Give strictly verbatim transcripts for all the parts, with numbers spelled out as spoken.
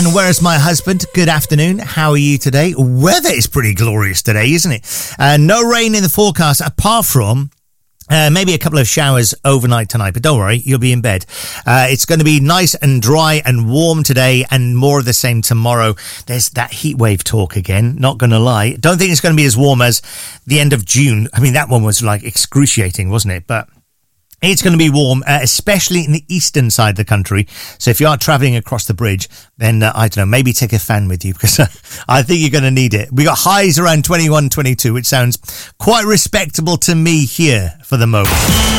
and where's my husband? Good afternoon. How are you today? Weather is pretty glorious today, isn't it? Uh, no rain in the forecast apart from Uh, maybe a couple of showers overnight tonight, but don't worry, you'll be in bed. Uh, it's going to be nice and dry and warm today, and more of the same tomorrow. There's that heat wave talk again, not going to lie. Don't think it's going to be as warm as the end of June. I mean, that one was like excruciating, wasn't it? But it's going to be warm, uh, especially in the eastern side of the country. So if you are travelling across the bridge, then uh, I don't know, maybe take a fan with you, because uh, I think you're going to need it. We got highs around twenty-one, twenty-two, which sounds quite respectable to me here for the moment.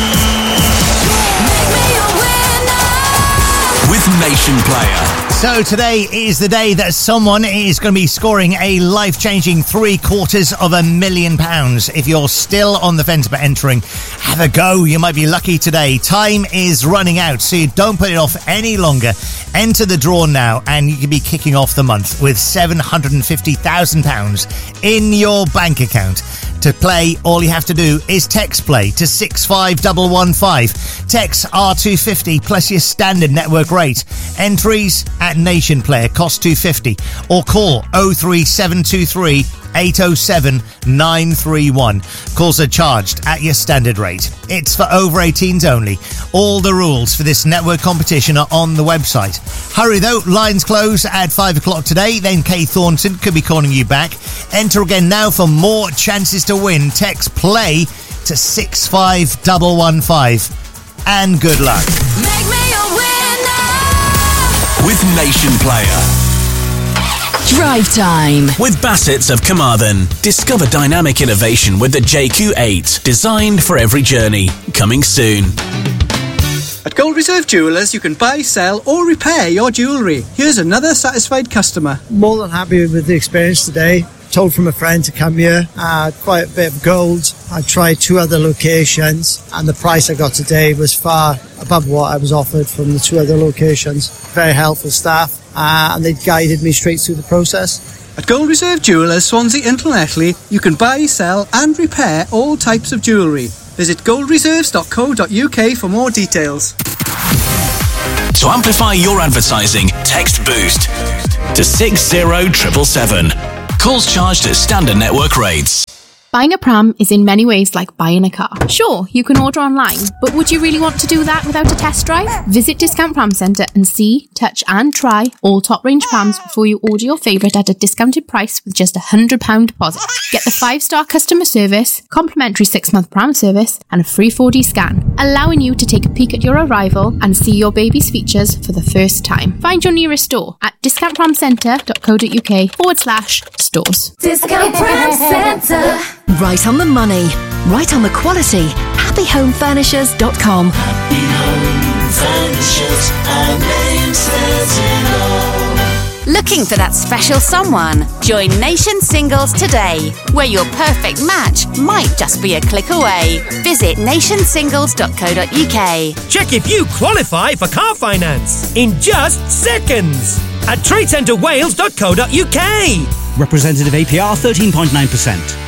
With Nation Player. So today is the day that someone is going to be scoring a life-changing three quarters of a million pounds. If you're still on the fence about entering, have a go. You might be lucky today. Time is running out, so you don't put it off any longer. Enter the draw now, and you can be kicking off the month with seven hundred fifty thousand pounds in your bank account. To play, all you have to do is text play to six five one one five. Text R two fifty plus your standard network rate. Entries at Nation Player cost two fifty, or call oh three seven two three eight oh seven nine three one. Calls are charged at your standard rate. It's for over eighteens only. All the rules for this network competition are on the website. Hurry though, lines close at five o'clock today. Then Kay Thornton could be calling you back. Enter again now for more chances to win. Text play to six five one one five. And good luck. Make me a winner with Nation Player. Drive time with Bassett's of Carmarthen. Discover dynamic innovation with the J Q eight, designed for every journey. Coming soon. At Gold Reserve Jewellers, you can buy, sell or repair your jewellery. Here's another satisfied customer. More than happy with the experience today. Told from a friend to come here. I had quite a bit of gold. I tried two other locations, and the price I got today was far above what I was offered from the two other locations. Very helpful staff, uh, and they guided me straight through the process. At Gold Reserve Jewellers, Swansea and Llanelli, you can buy, sell and repair all types of jewellery. Visit gold reserves dot co dot uk for more details. To amplify your advertising, text BOOST to six zero seven seven seven. Calls charged at standard network rates. Buying a pram is in many ways like buying a car. Sure, you can order online, but would you really want to do that without a test drive? Visit Discount Pram Centre and see, touch and try all top range prams before you order your favourite at a discounted price with just a one hundred pounds deposit. Get the five star customer service, complimentary six month pram service and a free four D scan, allowing you to take a peek at your arrival and see your baby's features for the first time. Find your nearest store at discount pram centre dot co dot uk forward slash stores. Discount Pram Centre. Right on the money, right on the quality. happy home furnishers dot com. Happy Home Furnishers, our name says it all. Looking for that special someone? Join Nation Singles today, where your perfect match might just be a click away. Visit nation singles dot co dot uk. Check if you qualify for car finance in just seconds at trade centre wales dot co dot uk. Representative A P R thirteen point nine percent.